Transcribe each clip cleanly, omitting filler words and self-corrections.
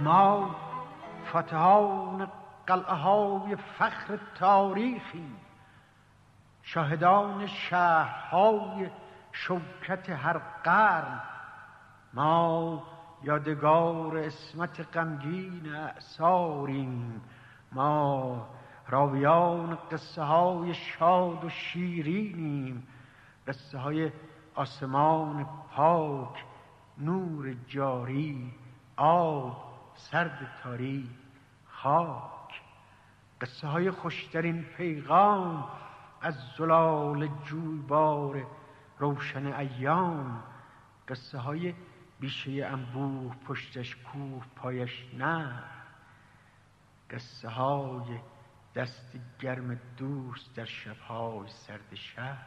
ما فاتحان قلعه های فخر تاریخی، شاهدان شهرهای شوکت هر قرن. ما یادگار عصمت غمگین اعصاریم، ما راویان قصه های شاد و شیرینیم. قصه های آسمان پاک، نور جاری، آب سرد تاریک، خاک. قصه های خوشترین پیغام از زلال جویبار روشن ایام. قصه های بیشه انبوه پشتش کوه پایش نه. قصه های دست گرم دوست در شبهای سرد شهر.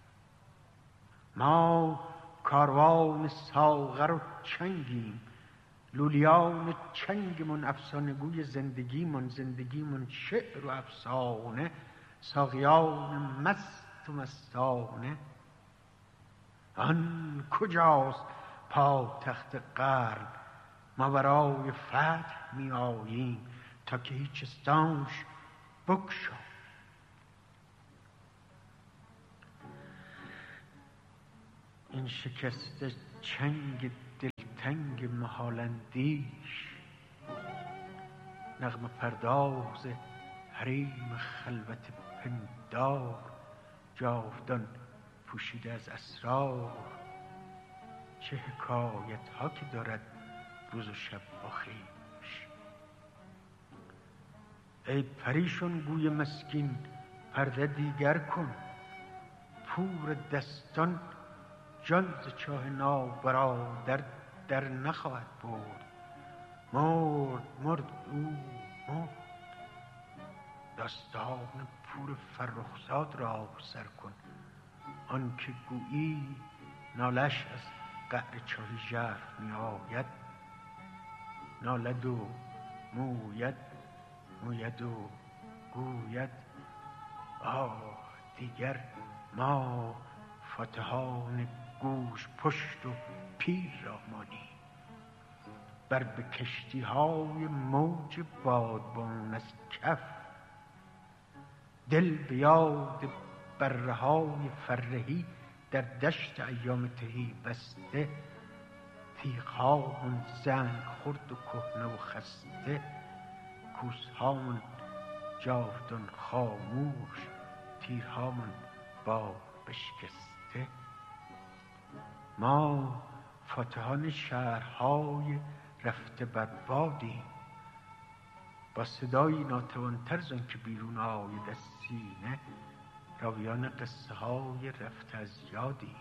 ما کاروان ساغر و چنگیم، لولیان چنگمون افسانه گوی زندگیمون، زندگیمون شعر و افسانه، ساقیان مست و مستانه. آن کجاست پاتخت قرن؟ ما برای فتح می آییم تا که هیچ استانش بگشا. این شکست چنگ دلتنگ محالندیش، نغمه پرداز حریم خلوت پندار، جاودان پوشیده از اسرار. چه حکایت ها که دارد روز و شب با خویش. ای پریشان گوی مسکین پرده دیگر کن، پور دستان جان ز چاه نابرادر در نخواهد برد. مرد او مرد. داستان پور فرخزاد را سر کن، آن که گویی نالش از قعر چاه ژرف می آید. نالد و موید، موید و گوید. آه دیگر ما فاتحان گوش پشت و پیر را مانیم. بر به کشتی های موج بادبان از کف، دل به یاد بره های فرهی در دشت ایام تهی بسته. تیغ هامون زنگ خورد و کهنه و خسته، کوس هامون جاودان خاموش، تیرهامون باد بشکسته. ما فاتحان شهرهای رفته بر بادیم، با صدایی ناتوانتر زن که بیرون آید از سینه. راویان قصه های رفته از یادیم.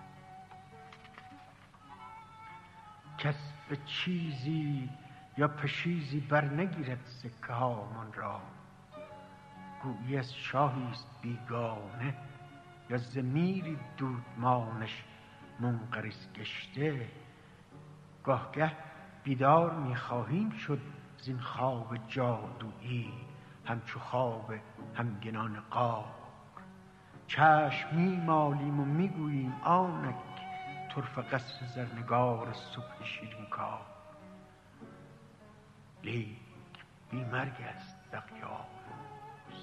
کس به چیزی یا پشیزی بر نگیرد سکه هامان را، گویی از شاهیست بیگانه یا ضمیری دودمانش منقرض گشته. گاهگه بیدار می خواهیم شد زین خواب جادویی، همچو خواب همگنان قار. چشم می مالیم و می گوییم آنک طرف قصر زرنگار صبح شیرین کار. لیک بی مرگ است اغیار